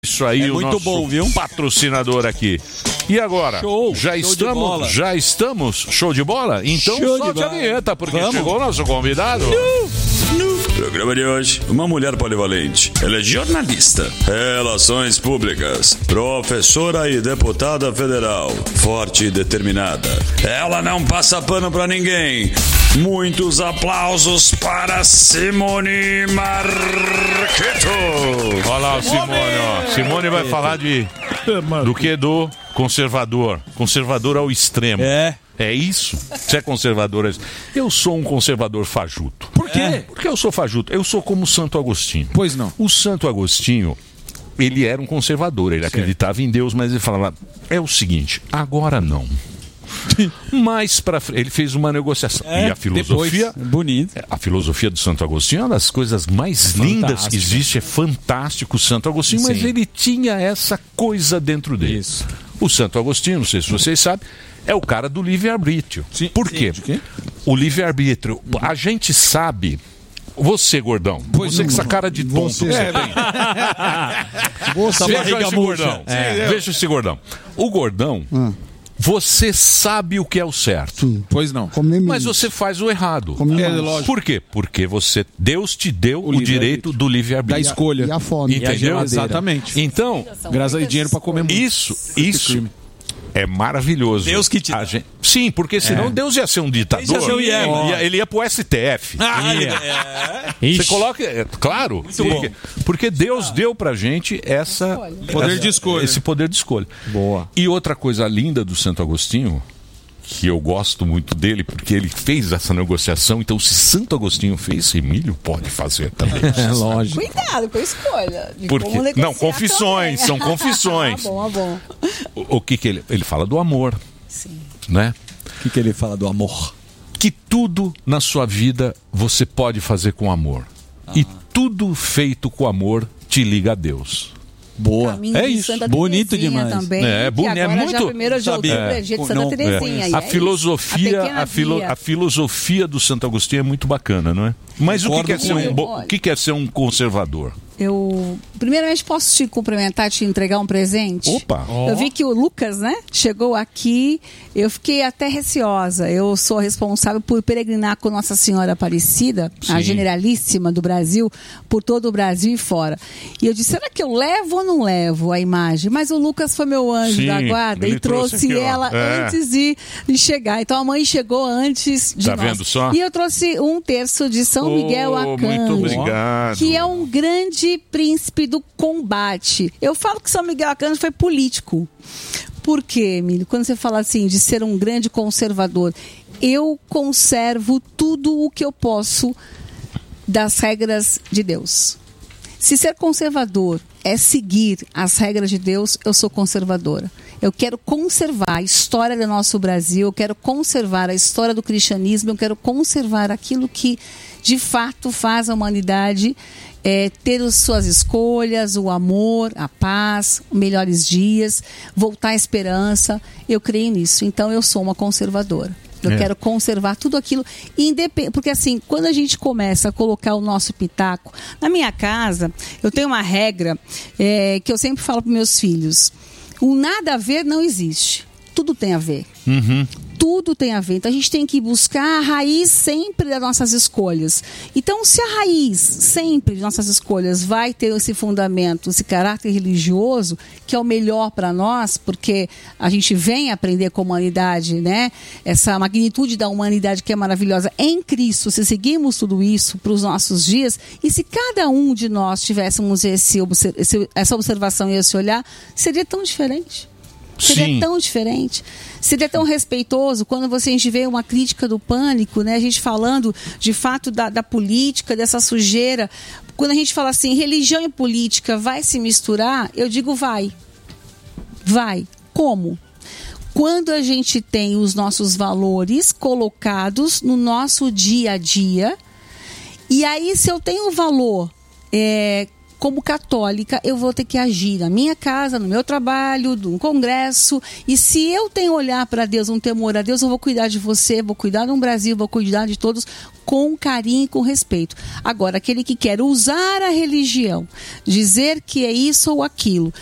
Isso aí, o muito nosso bom, viu? Patrocinador aqui. E agora? Show, já estamos? Show de bola? Então solte a vinheta, porque chegou o nosso convidado. No programa de hoje, uma mulher polivalente. Ela é jornalista, relações públicas, professora e deputada federal, forte e determinada. Ela não passa pano pra ninguém. Muitos aplausos para Simone Marqueto. Olha lá o Simone, ó. Simone vai falar do que? Do conservador. Conservador ao extremo. É isso? Você é conservador? Eu sou um conservador fajuto. Por quê? Porque eu sou fajuto. Eu sou como Santo Agostinho. Pois não. O Santo Agostinho, ele era um conservador. Ele acreditava em Deus, mas ele falava, é o seguinte, agora não. Mais pra frente, ele fez uma negociação. E a filosofia. Bonito. A filosofia do Santo Agostinho é uma das coisas mais lindas que existe. É fantástico o Santo Agostinho, mas ele tinha essa coisa dentro dele. Isso. O Santo Agostinho, não sei se vocês sabem, é o cara do livre-arbítrio. Por quê? O livre-arbítrio. A gente sabe. Você, gordão. Você com essa cara de tonto que você tem. Veja esse gordão. Veja esse gordão. O gordão. Você sabe o que é o certo. Sim. Pois não. Mas você faz o errado. Por quê? Porque Deus te deu o direito do livre-arbítrio. Da escolha. E a fome. Entendeu? Exatamente. Então, graças a dinheiro para comer muito. Isso é maravilhoso. Deus que te dá. Sim, porque senão Deus ia ser um ditador. Ele ia pro STF. Você coloca... Claro. Porque Deus deu pra gente esse poder de escolha. Boa. E outra coisa linda do Santo Agostinho, que eu gosto muito dele, porque ele fez essa negociação. Então, se Santo Agostinho fez, Emílio pode fazer também. Lógico. Cuidado com a escolha. Porque não, confissões, são confissões. Bom. O que ele fala do amor. Sim. Né? O que ele fala do amor? Que tudo na sua vida você pode fazer com amor. E tudo feito com amor te liga a Deus. Boa. É isso. Bonito demais. Também, é bonito. É muito. Já 1º de outubro é dia de Santa Terezinha. A filosofia do Santo Agostinho é muito bacana, não é? Mas o que é ser um conservador? Eu, primeiramente, posso te cumprimentar, te entregar um presente? Opa! Eu vi que o Lucas, né, chegou aqui, eu fiquei até receosa. Eu sou responsável por peregrinar com Nossa Senhora Aparecida, a generalíssima do Brasil, por todo o Brasil e fora. E eu disse, será que eu levo ou não levo a imagem? Mas o Lucas foi meu anjo da guarda e trouxe aqui, ela antes de chegar. Então a mãe chegou antes de nós. Tá vendo só? E eu trouxe um terço de São Miguel Arcanjo. Muito obrigado. Que é um grande príncipe do combate. Eu falo que São Miguel Arcanjo foi político. Por quê, Emílio? Quando você fala assim de ser um grande conservador, eu conservo tudo o que eu posso das regras de Deus. Se ser conservador é seguir as regras de Deus, eu sou conservadora. Eu quero conservar a história do nosso Brasil, eu quero conservar a história do cristianismo, eu quero conservar aquilo que de fato faz a humanidade ter as suas escolhas, o amor, a paz, melhores dias, voltar à esperança. Eu creio nisso. Então eu sou uma conservadora. Eu quero conservar tudo aquilo, porque assim, quando a gente começa a colocar o nosso pitaco, na minha casa, eu tenho uma regra que eu sempre falo para meus filhos, o nada a ver não existe, tudo tem a ver. Tudo tem a ver. Então a gente tem que buscar a raiz sempre das nossas escolhas. Então, se a raiz sempre de nossas escolhas vai ter esse fundamento, esse caráter religioso, que é o melhor para nós, porque a gente vem aprender com a humanidade, né? Essa magnitude da humanidade que é maravilhosa em Cristo, se seguirmos tudo isso para os nossos dias, e se cada um de nós tivéssemos essa observação e esse olhar, seria tão diferente. Seria tão diferente, seria tão respeitoso quando a gente vê uma crítica do Pânico, né? A gente falando de fato da política, dessa sujeira. Quando a gente fala assim, religião e política vai se misturar, eu digo vai. Como? Quando a gente tem os nossos valores colocados no nosso dia a dia, e aí se eu tenho um valor como católica, eu vou ter que agir na minha casa, no meu trabalho, no congresso. E se eu tenho olhar para Deus, um temor a Deus, eu vou cuidar de você, vou cuidar do Brasil, vou cuidar de todos com carinho e com respeito. Agora, aquele que quer usar a religião, dizer que é isso ou aquilo,